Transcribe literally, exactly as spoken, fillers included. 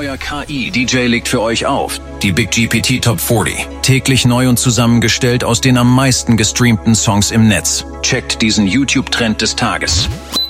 neuer K I-D J legt für euch auf. Die Big G P T Top vierzig. Täglich neu und zusammengestellt aus den am meisten gestreamten Songs im Netz. Checkt diesen YouTube-Trend des Tages.